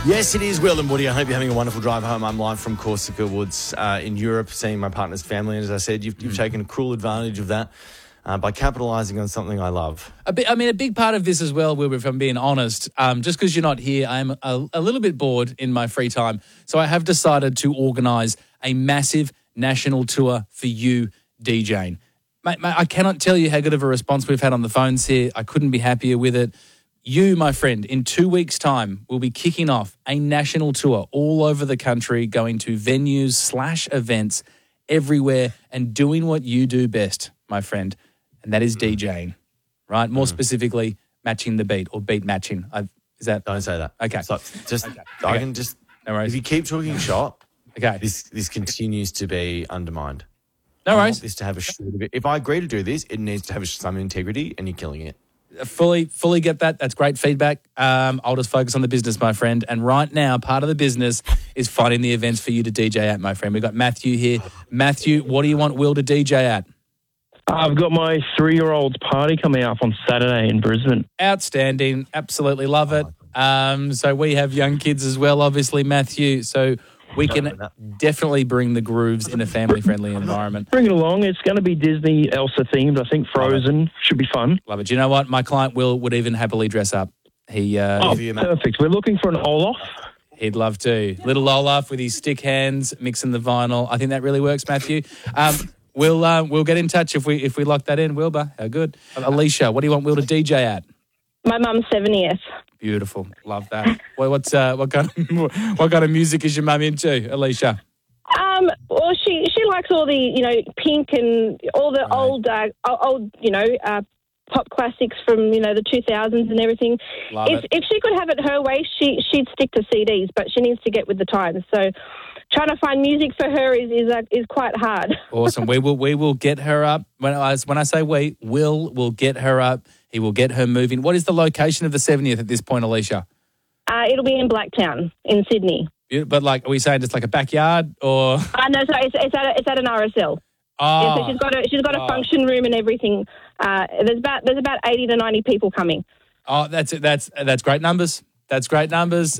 Yes, it is Will and Woody. I hope you're having a wonderful drive home. I'm live from Corsica Woods in Europe, seeing my partner's family. And as I said, you've taken cruel advantage of that by capitalising on something I love. A big part of this as well, Wilbur, if I'm being honest, just because you're not here, I'm a little bit bored in my free time. So I have decided to organise a massive national tour for you, DJing. Mate, I cannot tell you how good of a response we've had on the phones here. I couldn't be happier with it. You, my friend, in 2 weeks' time, will be kicking off a national tour all over the country, going to venues/events everywhere and doing what you do best, my friend, and that is DJing, right? More specifically, matching the beat or beat matching. Is that? Don't say that. Okay. So I can just. No worries. If you keep talking shop, Okay. this continues to be undermined. No I worries. want this to have a shoot of it. If I agree to do this, it needs to have some integrity, and you're killing it. Fully get that. That's great feedback. I'll just focus on the business, my friend. And right now, part of the business is finding the events for you to DJ at, my friend. We've got Matthew here. Matthew, what do you want Will to DJ at? I've got my 3-year-old's party coming up on Saturday in Brisbane. Outstanding. Absolutely love it. So we have young kids as well, obviously, Matthew. So we can definitely bring the grooves in a family-friendly environment. Bring it along. It's going to be Disney Elsa themed. I think Frozen should be fun. Love it. Do you know what? My client Will would even happily dress up. Perfect. We're looking for an Olaf. He'd love to. Little Olaf with his stick hands mixing the vinyl. I think that really works, Matthew. We'll get in touch if we lock that in, Wilbur. How good. Alicia, what do you want Will to DJ at? My mum's 70th. Beautiful. Love that. What kind of music is your mum into, Alicia? Well, she likes all the, Pink and all the old pop classics from, the 2000s and everything. If she could have it her way, she'd stick to CDs, but she needs to get with the times. So trying to find music for her is quite hard. Awesome. We will get her up. When I say we'll get her up. He will get her moving. What is the location of the 70th at this point, Alicia? It'll be in Blacktown in Sydney. But are we saying just like a backyard or? No, sorry, it's at an RSL. Oh, Yeah, so she's got a function room and everything. There's about 80 to 90 people coming. Oh, that's great numbers. That's great numbers.